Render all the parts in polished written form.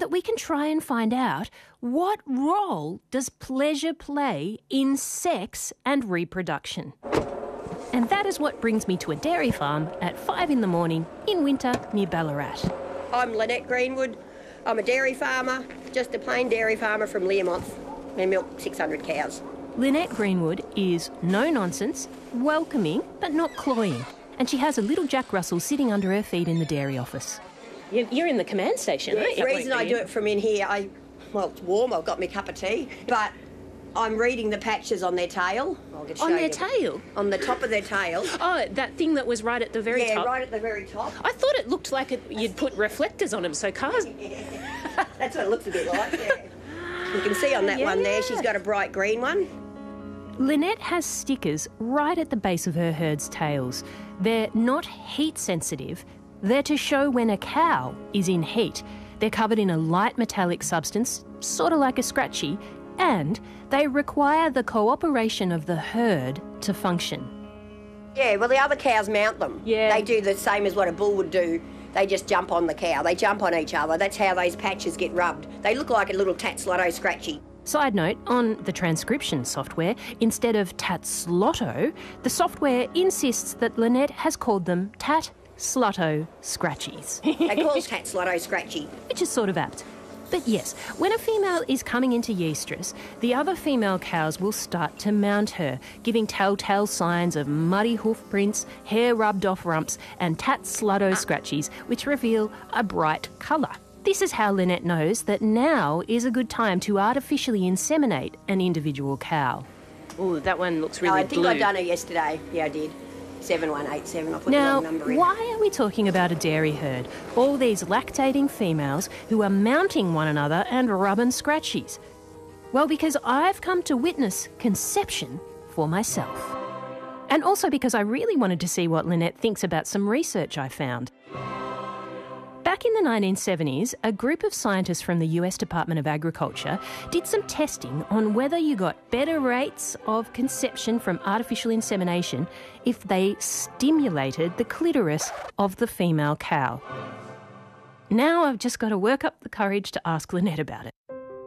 that we can try and find out what role does pleasure play in sex and reproduction. And that is what brings me to a dairy farm at 5 in the morning in winter near Ballarat. I'm Lynette Greenwood. I'm a dairy farmer, just a plain dairy farmer from Learmonth. I milk 600 cows. Lynette Greenwood is no nonsense, welcoming but not cloying. And she has a little Jack Russell sitting under her feet in the dairy office. You're in the command station, aren't you? The reason I do it from in here, it's warm, I've got my cup of tea, but I'm reading the patches on their tail. On their tail? On the top of their tail. Oh, that thing that was right at the very top? Yeah, right at the very top. I thought it looked like you'd put reflectors on them so cars... That's what it looks a bit like, yeah. You can see on that one there, she's got a bright green one. Lynette has stickers right at the base of her herd's tails. They're not heat sensitive. They're to show when a cow is in heat. They're covered in a light metallic substance, sort of like a scratchy, and they require the cooperation of the herd to function. Yeah, well, the other cows mount them. Yeah. They do the same as what a bull would do. They just jump on the cow. They jump on each other. That's how those patches get rubbed. They look like a little Tatslotto scratchy. Side note, on the transcription software, instead of Tatslotto, the software insists that Lynette has called them Tat-Slotto Scratchies. They call Tatslotto scratchy. Which is sort of apt. But yes, when a female is coming into yestress, the other female cows will start to mount her, giving telltale signs of muddy hoof prints, hair rubbed off rumps, and Tat-Slotto Scratchies, which reveal a bright colour. This is how Lynette knows that now is a good time to artificially inseminate an individual cow. Oh, that one looks really I think blue. I've done it yesterday. Yeah, I did. 7187. I put the Now, wrong number in. why are we talking about a dairy herd? All these lactating females who are mounting one another and rubbing scratchies. Well, because I've come to witness conception for myself. And also because I really wanted to see what Lynette thinks about some research I found. Back in the 1970s, a group of scientists from the US Department of Agriculture did some testing on whether you got better rates of conception from artificial insemination if they stimulated the clitoris of the female cow. Now I've just got to work up the courage to ask Lynette about it.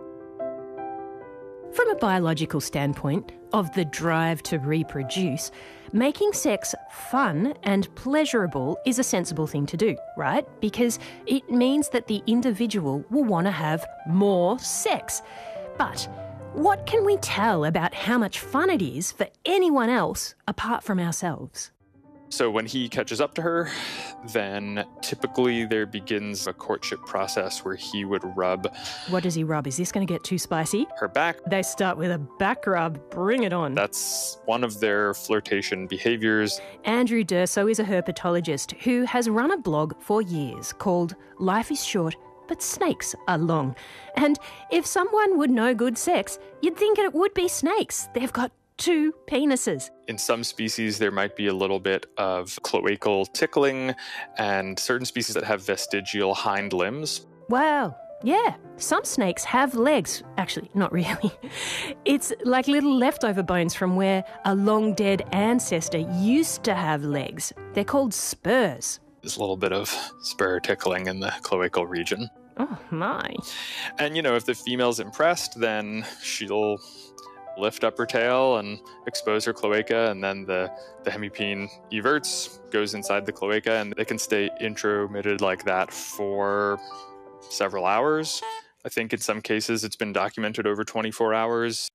From a biological standpoint of the drive to reproduce, making sex fun and pleasurable is a sensible thing to do, right? Because it means that the individual will want to have more sex. But what can we tell about how much fun it is for anyone else apart from ourselves? So when he catches up to her, then typically there begins a courtship process where he would rub... What does he rub? Is this going to get too spicy? Her back. They start with a back rub. Bring it on. That's one of their flirtation behaviours. Andrew Durso is a herpetologist who has run a blog for years called Life is Short, but Snakes Are Long. And if someone would know good sex, you'd think it would be snakes. They've got 2 penises. In some species, there might be a little bit of cloacal tickling, and certain species that have vestigial hind limbs. Wow. Yeah, some snakes have legs. Actually, not really. It's like little leftover bones from where a long dead ancestor used to have legs. They're called spurs. There's a little bit of spur tickling in the cloacal region. Oh, my. And, if the female's impressed, then she'll lift up her tail and expose her cloaca, and then the hemipene everts, goes inside the cloaca, and they can stay intromitted like that for several hours. I think in some cases it's been documented over 24 hours.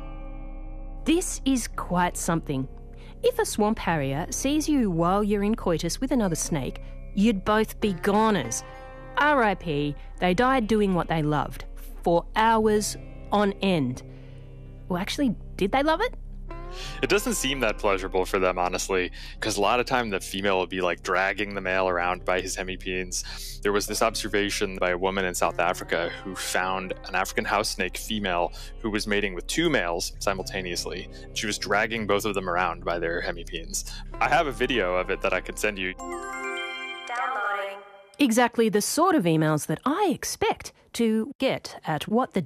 This is quite something. If a swamp harrier sees you while you're in coitus with another snake, you'd both be goners. R.I.P. They died doing what they loved for hours on end. Well, actually, did they love it? It doesn't seem that pleasurable for them, honestly, because a lot of time the female will be like dragging the male around by his hemipenes. There was this observation by a woman in South Africa who found an African house snake female who was mating with 2 males simultaneously. She was dragging both of them around by their hemipenes. I have a video of it that I could send you. Downloading. Exactly the sort of emails that I expect to get at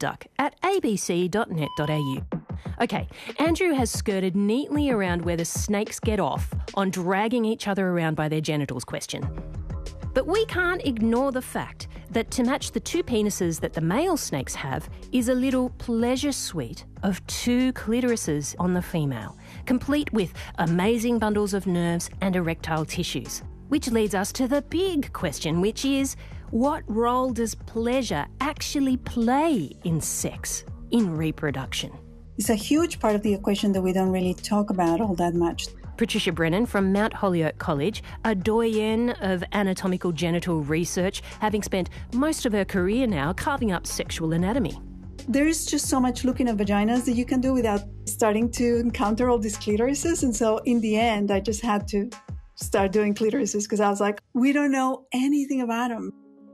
whattheduck@abc.net.au. Okay, Andrew has skirted neatly around where the snakes get off on dragging each other around by their genitals question. But we can't ignore the fact that to match the two penises that the male snakes have is a little pleasure suite of two clitorises on the female, complete with amazing bundles of nerves and erectile tissues. Which leads us to the big question, which is, what role does pleasure actually play in sex, in reproduction? It's a huge part of the equation that we don't really talk about all that much. Patricia Brennan from Mount Holyoke College, a doyenne of anatomical genital research, having spent most of her career now carving up sexual anatomy. There is just so much looking at vaginas that you can do without starting to encounter all these clitorises. And so in the end, I just had to start doing clitorises because I was like, we don't know anything about them.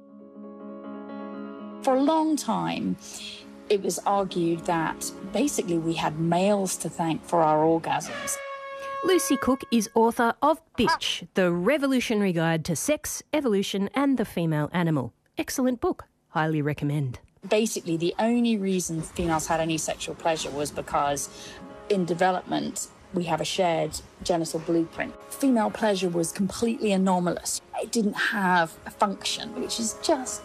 For a long time, it was argued that basically we had males to thank for our orgasms. Lucy Cook is author of Bitch, The Revolutionary Guide to Sex, Evolution and the Female Animal. Excellent book. Highly recommend. Basically, the only reason females had any sexual pleasure was because in development, we have a shared genital blueprint. Female pleasure was completely anomalous. It didn't have a function, which is just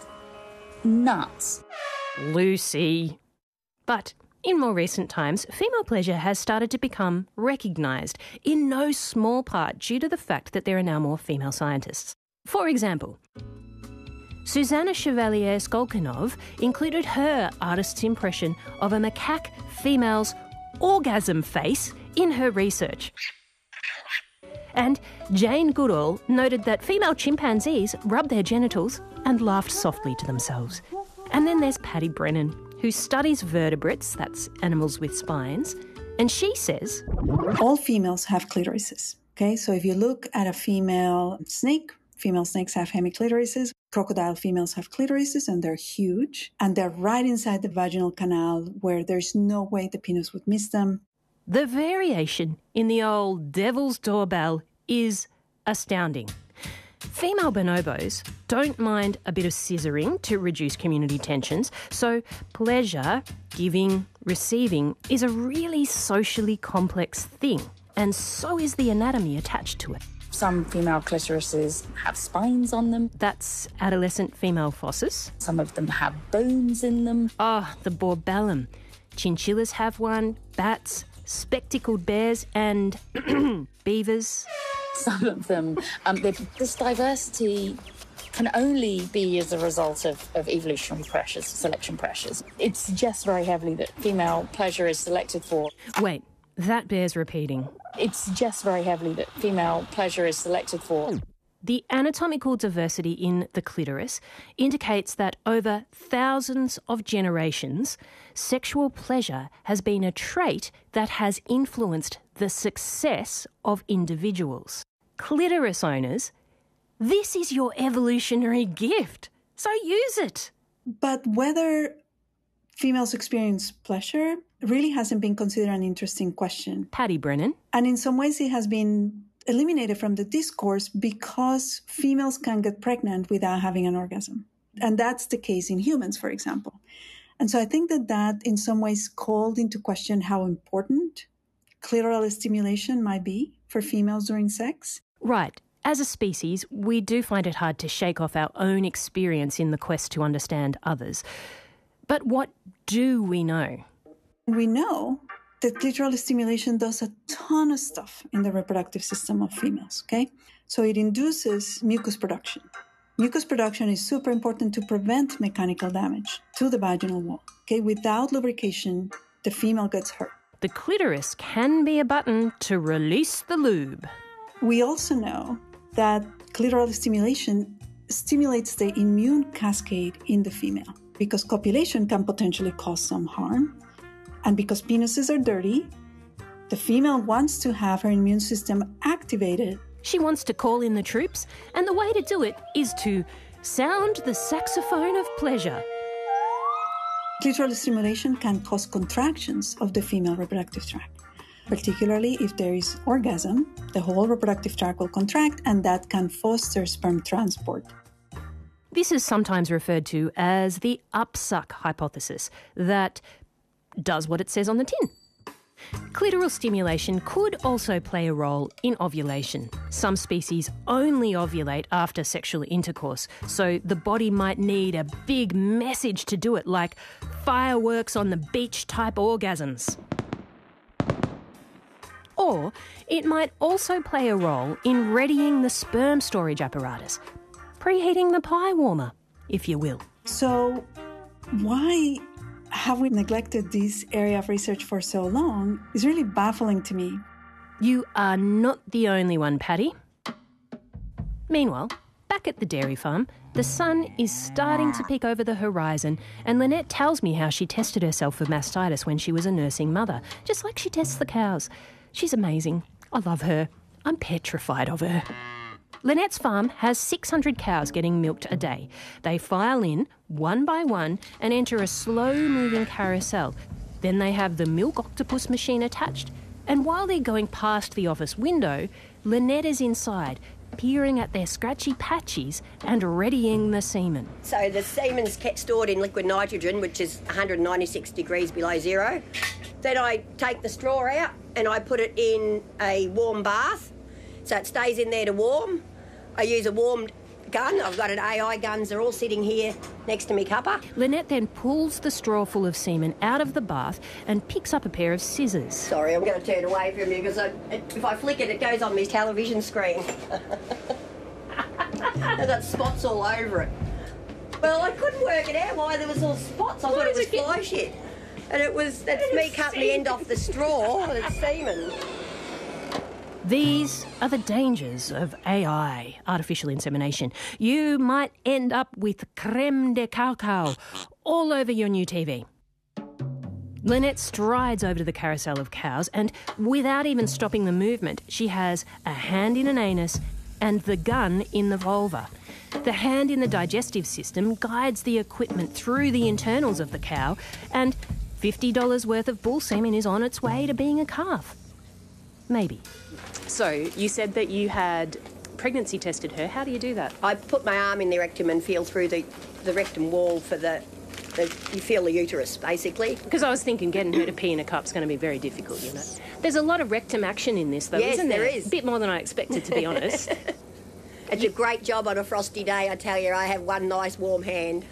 nuts. Lucy. But in more recent times, female pleasure has started to become recognised, in no small part due to the fact that there are now more female scientists. For example, Susanna Chevalier-Skolkinov included her artist's impression of a macaque female's orgasm face in her research. And Jane Goodall noted that female chimpanzees rub their genitals and laughed softly to themselves. And then there's Patty Brennan, who studies vertebrates, that's animals with spines, and she says, all females have clitorises, okay? So if you look at a female snake, female snakes have hemiclitoris. Crocodile females have clitorises, and they're huge, and they're right inside the vaginal canal where there's no way the penis would miss them. The variation in the old devil's doorbell is astounding. Female bonobos don't mind a bit of scissoring to reduce community tensions, so pleasure, giving, receiving is a really socially complex thing, and so is the anatomy attached to it. Some female clitorises have spines on them. That's adolescent female fosses. Some of them have bones in them. The borbellum. Chinchillas have one, bats, spectacled bears and beavers. Some of them, this diversity can only be as a result of evolutionary pressures, selection pressures. It suggests very heavily that female pleasure is selected for. Wait, that bears repeating. It suggests very heavily that female pleasure is selected for. The anatomical diversity in the clitoris indicates that over thousands of generations, sexual pleasure has been a trait that has influenced the success of individuals. Clitoris owners, this is your evolutionary gift, so use it. But whether females experience pleasure really hasn't been considered an interesting question. Patty Brennan. And in some ways it has been eliminated from the discourse because females can get pregnant without having an orgasm. And that's the case in humans, for example. And so I think that in some ways called into question how important clitoral stimulation might be for females during sex. Right. As a species, we do find it hard to shake off our own experience in the quest to understand others. But what do we know? We know that clitoral stimulation does a ton of stuff in the reproductive system of females, okay? So it induces mucus production. Mucus production is super important to prevent mechanical damage to the vaginal wall, okay? Without lubrication, the female gets hurt. The clitoris can be a button to release the lube. We also know that clitoral stimulation stimulates the immune cascade in the female because copulation can potentially cause some harm. And because penises are dirty, the female wants to have her immune system activated. She wants to call in the troops, and the way to do it is to sound the saxophone of pleasure. Clitoral stimulation can cause contractions of the female reproductive tract. Particularly if there is orgasm, the whole reproductive tract will contract, and that can foster sperm transport. This is sometimes referred to as the upsuck hypothesis, that does what it says on the tin. Clitoral stimulation could also play a role in ovulation. Some species only ovulate after sexual intercourse, so the body might need a big message to do it, like fireworks on the beach type orgasms. Or it might also play a role in readying the sperm storage apparatus, preheating the pie warmer, if you will. So why have we neglected this area of research for so long is really baffling to me. You are not the only one, Patty. Meanwhile, back at the dairy farm, the sun is starting to peek over the horizon, and Lynette tells me how she tested herself for mastitis when she was a nursing mother, just like she tests the cows. She's amazing. I love her. I'm petrified of her. Lynette's farm has 600 cows getting milked a day. They file in one by one and enter a slow-moving carousel. Then they have the milk octopus machine attached. And while they're going past the office window, Lynette is inside, peering at their scratchy patches and readying the semen. So the semen's kept stored in liquid nitrogen, which is 196 degrees below zero. Then I take the straw out and I put it in a warm bath, so it stays in there to warm. I use a warmed gun. I've got an AI guns. They're all sitting here next to me cuppa. Lynette then pulls the straw full of semen out of the bath and picks up a pair of scissors. Sorry, I'm going to turn away from you because if I flick it, it goes on my television screen. I've got spots all over it. Well, I couldn't work it out why there was all spots. I thought it was fly shit. And that's me cutting the end off the straw and it's semen. These are the dangers of AI, artificial insemination. You might end up with creme de cacao all over your new TV. Lynette strides over to the carousel of cows and, without even stopping the movement, she has a hand in an anus and the gun in the vulva. The hand in the digestive system guides the equipment through the internals of the cow, and $50 worth of bull semen is on its way to being a calf. Maybe. So, you said that you had pregnancy tested her. How do you do that? I put my arm in the rectum and feel through the rectum wall for you feel the uterus, basically. Because I was thinking getting her to pee in a cup's going to be very difficult, you know. There's a lot of rectum action in this, though, yes, isn't there? There is. A bit more than I expected, to be honest. It's a great job on a frosty day, I tell you. I have one nice warm hand.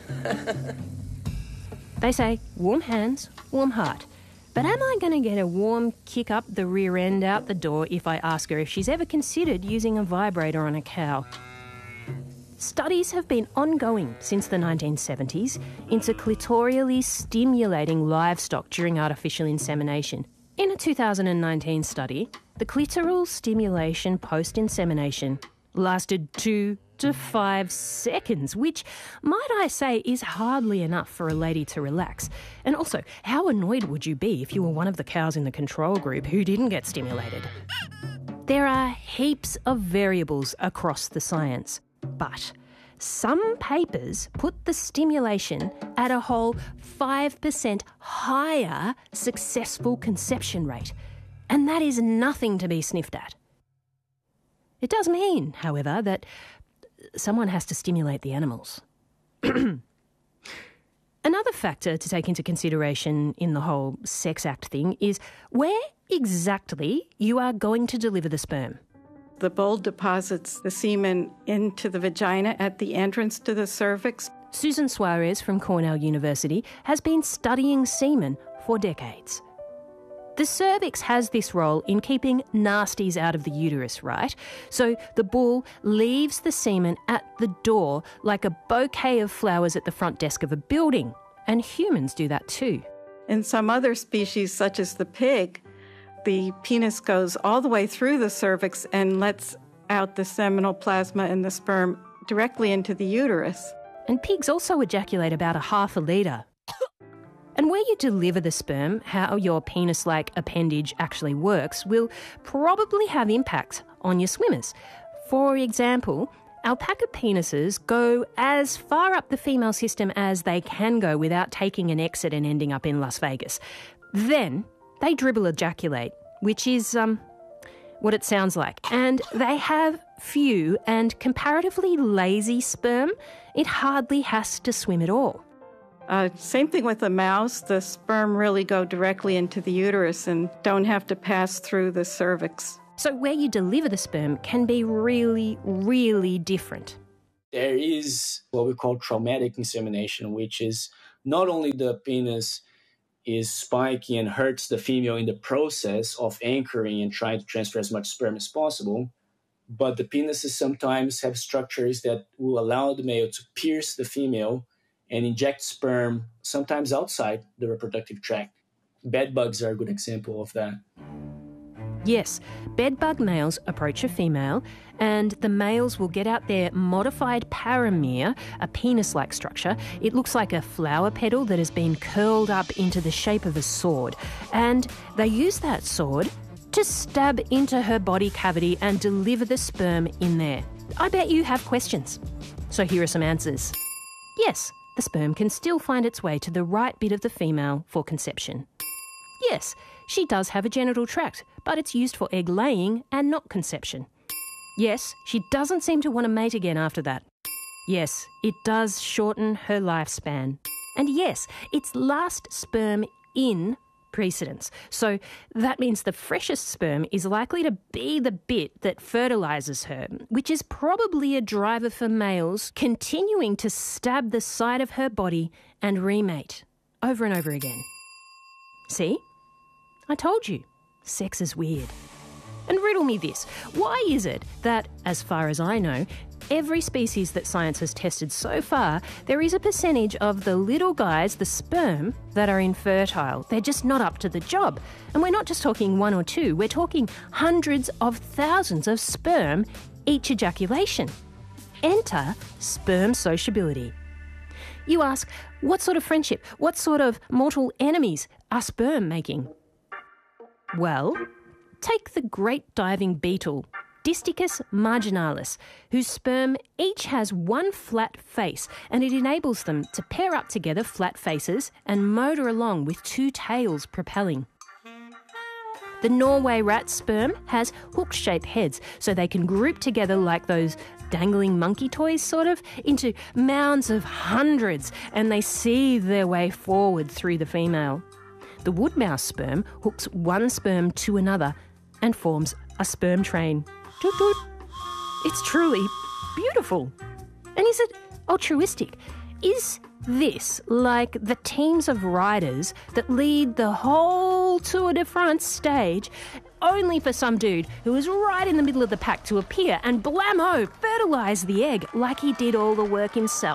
They say, warm hands, warm heart. But am I going to get a warm kick up the rear end out the door if I ask her if she's ever considered using a vibrator on a cow? Studies have been ongoing since the 1970s into clitorially stimulating livestock during artificial insemination. In a 2019 study, the clitoral stimulation post-insemination lasted 2 to 5 seconds, which, might I say, is hardly enough for a lady to relax. And also, how annoyed would you be if you were one of the cows in the control group who didn't get stimulated? There are heaps of variables across the science, but some papers put the stimulation at a whole 5% higher successful conception rate, and that is nothing to be sniffed at. It does mean, however, that someone has to stimulate the animals. Another factor to take into consideration in the whole sex act thing is where exactly you are going to deliver the sperm. The bull deposits the semen into the vagina at the entrance to the cervix. Susan Suarez from Cornell University has been studying semen for decades. The cervix has this role in keeping nasties out of the uterus, right? So the bull leaves the semen at the door like a bouquet of flowers at the front desk of a building. And humans do that too. In some other species, such as the pig, the penis goes all the way through the cervix and lets out the seminal plasma and the sperm directly into the uterus. And pigs also ejaculate about 1/2 litre. And where you deliver the sperm, how your penis-like appendage actually works, will probably have impacts on your swimmers. For example, alpaca penises go as far up the female system as they can go without taking an exit and ending up in Las Vegas. Then they dribble ejaculate, which is what it sounds like. And they have few and comparatively lazy sperm. It hardly has to swim at all. Same thing with the mouse. The sperm really go directly into the uterus and don't have to pass through the cervix. So where you deliver the sperm can be really, really different. There is what we call traumatic insemination, which is not only the penis is spiky and hurts the female in the process of anchoring and trying to transfer as much sperm as possible, but the penises sometimes have structures that will allow the male to pierce the female and inject sperm, sometimes outside the reproductive tract. Bed bugs are a good example of that. Yes, bedbug males approach a female and the males will get out their modified paramere, a penis-like structure. It looks like a flower petal that has been curled up into the shape of a sword. And they use that sword to stab into her body cavity and deliver the sperm in there. I bet you have questions. So here are some answers. Yes, the sperm can still find its way to the right bit of the female for conception. Yes, she does have a genital tract, but it's used for egg laying and not conception. Yes, she doesn't seem to want to mate again after that. Yes, it does shorten her lifespan. And yes, it's last sperm in precedence. So that means the freshest sperm is likely to be the bit that fertilises her, which is probably a driver for males continuing to stab the side of her body and remate over and over again. See? I told you, sex is weird. And riddle me this, why is it that, as far as I know, every species that science has tested so far, there is a percentage of the little guys, the sperm, that are infertile? They're just not up to the job. And we're not just talking one or two, we're talking hundreds of thousands of sperm each ejaculation. Enter sperm sociability. You ask, what sort of friendship, what sort of mortal enemies are sperm making? Well, take the great diving beetle, Disticus marginalis, whose sperm each has one flat face, and it enables them to pair up together flat faces and motor along with two tails propelling. The Norway rat's sperm has hook-shaped heads, so they can group together like those dangling monkey toys, sort of, into mounds of hundreds, and they seethe their way forward through the female. The wood mouse sperm hooks one sperm to another and forms a sperm train. Toot toot. It's truly beautiful. And is it altruistic? Is this like the teams of riders that lead the whole Tour de France stage only for some dude who is right in the middle of the pack to appear and blammo, fertilise the egg like he did all the work himself?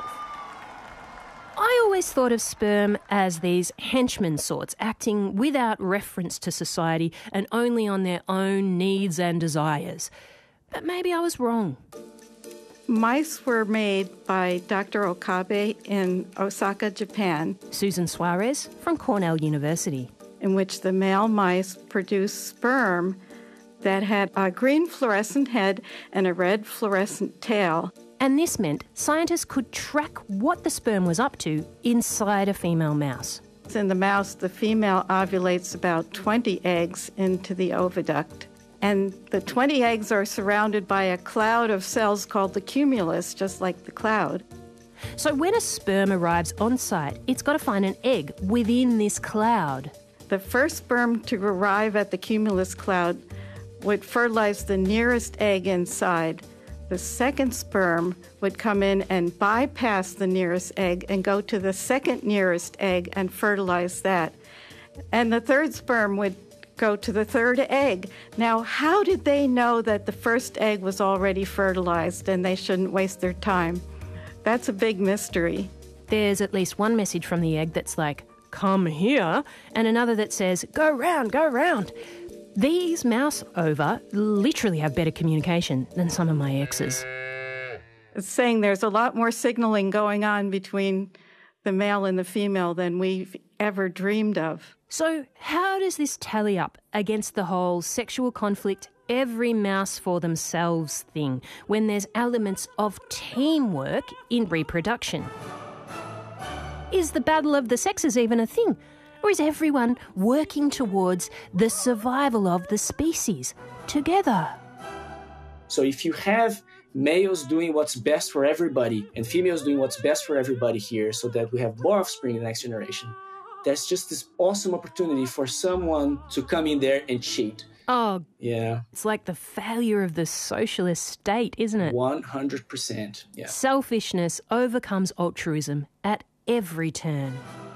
I always thought of sperm as these henchmen sorts, acting without reference to society and only on their own needs and desires. But maybe I was wrong. Mice were made by Dr. Okabe in Osaka, Japan. Susan Suarez from Cornell University. In which the male mice produced sperm that had a green fluorescent head and a red fluorescent tail. And this meant scientists could track what the sperm was up to inside a female mouse. In the mouse, the female ovulates about 20 eggs into the oviduct. And the 20 eggs are surrounded by a cloud of cells called the cumulus, just like the cloud. So when a sperm arrives on site, it's got to find an egg within this cloud. The first sperm to arrive at the cumulus cloud would fertilize the nearest egg inside. The second sperm would come in and bypass the nearest egg and go to the second nearest egg and fertilize that. And the third sperm would go to the third egg. Now, how did they know that the first egg was already fertilized and they shouldn't waste their time? That's a big mystery. There's at least one message from the egg that's like, come here, and another that says, go round, go round. These mouse ova literally have better communication than some of my exes. It's saying there's a lot more signaling going on between the male and the female than we've ever dreamed of. So how does this tally up against the whole sexual conflict, every mouse for themselves thing, when there's elements of teamwork in reproduction? Is the battle of the sexes even a thing? Or is everyone working towards the survival of the species together? So if you have males doing what's best for everybody and females doing what's best for everybody here so that we have more offspring in the next generation, there's just this awesome opportunity for someone to come in there and cheat. Oh, yeah. It's like the failure of the socialist state, isn't it? 100%. Yeah. Selfishness overcomes altruism at every turn.